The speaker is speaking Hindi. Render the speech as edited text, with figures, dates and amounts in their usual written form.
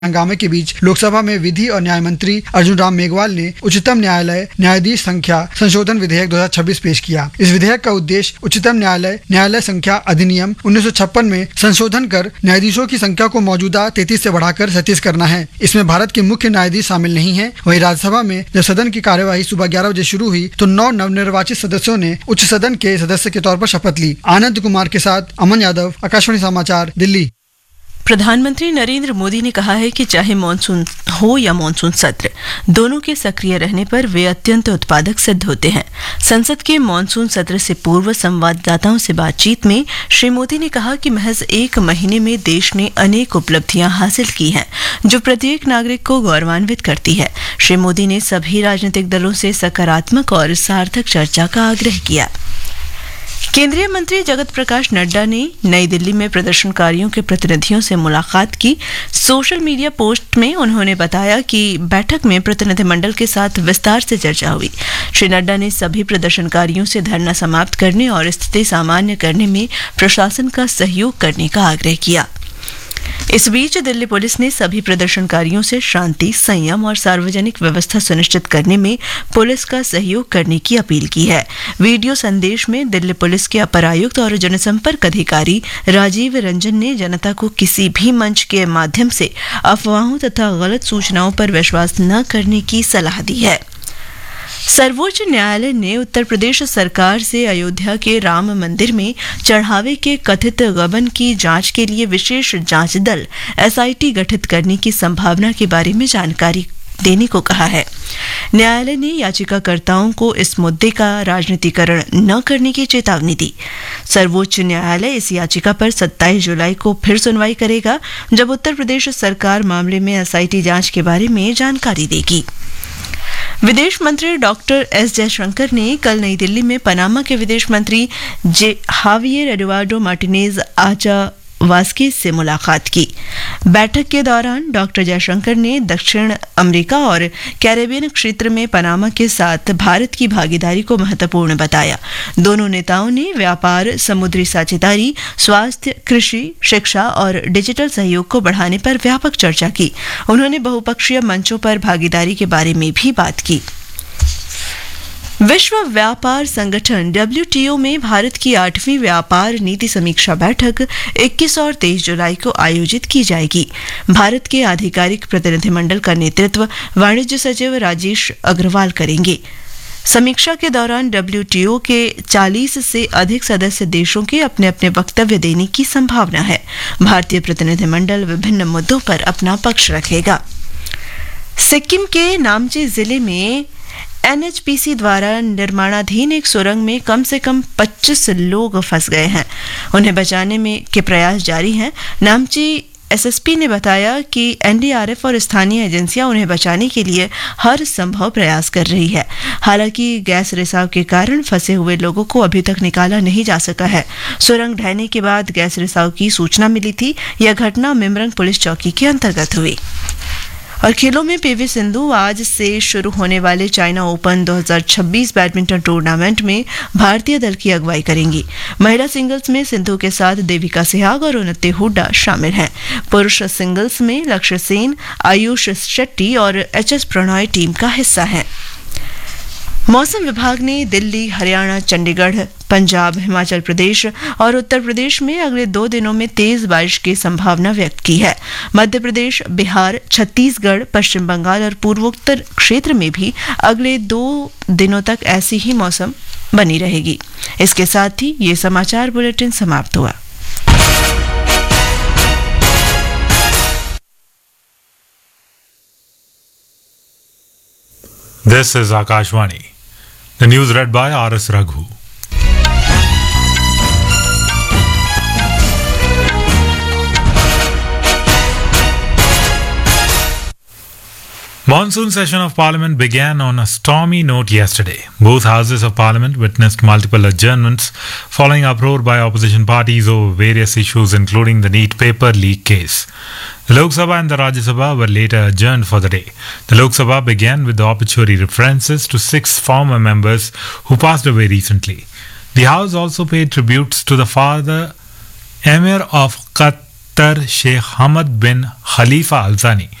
हंगामे के बीच लोकसभा में विधि और न्याय मंत्री अर्जुन राम मेघवाल ने उच्चतम न्यायालय न्यायाधीश संख्या संशोधन विधेयक 2026 पेश किया। इस विधेयक का उद्देश्य उच्चतम न्यायालय संख्या अधिनियम 1956 में संशोधन कर न्यायाधीशों की संख्या को मौजूदा 33 से बढ़ाकर 37 करना है। इसमें भारत के मुख्य न्यायाधीश शामिल नहीं है। वहीं राज्यसभा में जब सदन की कार्यवाही सुबह 11 बजे शुरू हुई तो 9 नवनिर्वाचित सदस्यों ने उच्च सदन के सदस्य के तौर पर शपथ ली। आनंद कुमार के साथ अमन यादव, आकाशवाणी समाचार, दिल्ली। प्रधानमंत्री नरेंद्र मोदी ने कहा है कि चाहे मॉनसून हो या मॉनसून सत्र, दोनों के सक्रिय रहने पर वे अत्यंत उत्पादक सिद्ध होते हैं। संसद के मॉनसून सत्र से पूर्व संवाददाताओं से बातचीत में श्री मोदी ने कहा कि महज 1 महीने में देश ने अनेक उपलब्धियां हासिल की हैं, जो प्रत्येक नागरिक को गौरवान्वित करती है। श्री मोदी ने सभी राजनीतिक दलों से सकारात्मक और सार्थक चर्चा का आग्रह किया। केंद्रीय मंत्री जगत प्रकाश नड्डा ने नई दिल्ली में प्रदर्शनकारियों के प्रतिनिधियों से मुलाकात की। सोशल मीडिया पोस्ट में उन्होंने बताया कि बैठक में प्रतिनिधिमंडल के साथ विस्तार से चर्चा हुई। श्री नड्डा ने सभी प्रदर्शनकारियों से धरना समाप्त करने और स्थिति सामान्य करने में प्रशासन का सहयोग करने का आग्रह किया। इस बीच दिल्ली पुलिस ने सभी प्रदर्शनकारियों से शांति, संयम और सार्वजनिक व्यवस्था सुनिश्चित करने में पुलिस का सहयोग करने की अपील की है। वीडियो संदेश में दिल्ली पुलिस के अपर आयुक्त और जनसंपर्क अधिकारी राजीव रंजन ने जनता को किसी भी मंच के माध्यम से अफवाहों तथा गलत सूचनाओं पर विश्वास न करने की सलाह दी है। सर्वोच्च न्यायालय ने उत्तर प्रदेश सरकार से अयोध्या के राम मंदिर में चढ़ावे के कथित गबन की जांच के लिए विशेष जांच दल SIT गठित करने की संभावना के बारे में जानकारी देने को कहा है। न्यायालय ने याचिकाकर्ताओं को इस मुद्दे का राजनीतिकरण न करने की चेतावनी दी। सर्वोच्च न्यायालय इस याचिका पर 27 जुलाई को फिर सुनवाई करेगा, जब उत्तर प्रदेश सरकार मामले में SIT जांच के बारे में जानकारी देगी। विदेश मंत्री डॉक्टर S जयशंकर ने कल नई दिल्ली में पनामा के विदेश मंत्री हावियर एडुआर्डो मार्टिनेज वास्केज से मुलाकात की। बैठक के दौरान डॉक्टर जयशंकर ने दक्षिण अमेरिका और कैरेबियन क्षेत्र में पनामा के साथ भारत की भागीदारी को महत्वपूर्ण बताया। दोनों नेताओं ने व्यापार, समुद्री साझेदारी, स्वास्थ्य, कृषि, शिक्षा और डिजिटल सहयोग को बढ़ाने पर व्यापक चर्चा की। उन्होंने बहुपक्षीय मंचों पर भागीदारी के बारे में भी बात की। विश्व व्यापार संगठन WTO में भारत की 8वीं व्यापार नीति समीक्षा बैठक 21 और 23 जुलाई को आयोजित की जाएगी। भारत के आधिकारिक प्रतिनिधिमंडल का नेतृत्व वाणिज्य सचिव राजेश अग्रवाल करेंगे। समीक्षा के दौरान WTO के 40 से अधिक सदस्य देशों के अपने अपने वक्तव्य देने की संभावना है। भारतीय प्रतिनिधिमंडल विभिन्न मुद्दों पर अपना पक्ष रखेगा। सिक्किम के नामची जिले में NHPC द्वारा निर्माणाधीन एक सुरंग में कम से कम 25 लोग फंस गए हैं। उन्हें बचाने के प्रयास जारी हैं। नामची SSP ने बताया कि NDRF और स्थानीय एजेंसियां उन्हें बचाने के लिए हर संभव प्रयास कर रही है। हालांकि गैस रिसाव के कारण फंसे हुए लोगों को अभी तक निकाला नहीं जा सका है। सुरंग ढहने के बाद गैस रिसाव की सूचना मिली थी। यह घटना मिमरंग पुलिस चौकी के अंतर्गत हुई। और खेलों में PV सिंधु आज से शुरू होने वाले चाइना ओपन 2026 बैडमिंटन टूर्नामेंट में भारतीय दल की अगुवाई करेंगी। महिला सिंगल्स में सिंधु के साथ देविका सहवाग और उन्नति हुड्डा शामिल हैं। पुरुष सिंगल्स में लक्ष्य सेन, आयुष शेट्टी और HS प्रणॉय टीम का हिस्सा है। मौसम विभाग ने दिल्ली, हरियाणा, चंडीगढ़, पंजाब, हिमाचल प्रदेश और उत्तर प्रदेश में अगले 2 दिनों में तेज बारिश की संभावना व्यक्त की है। मध्य प्रदेश, बिहार, छत्तीसगढ़, पश्चिम बंगाल और पूर्वोत्तर क्षेत्र में भी अगले 2 दिनों तक ऐसी ही मौसम बनी रहेगी। इसके साथ ही ये समाचार बुलेटिन समाप्त हुआ। This is Akashvani. The news read by R.S. Raghu. Monsoon session of Parliament began on a stormy note yesterday. Both houses of Parliament witnessed multiple adjournments following uproar by opposition parties over various issues including the NEET paper leak case. The Lok Sabha and the Rajya Sabha were later adjourned for the day. The Lok Sabha began with the obituary references to 6 former members who passed away recently. The House also paid tributes to the father Emir of Qatar Dr. Sheikh Hamad bin Khalifa Al Thani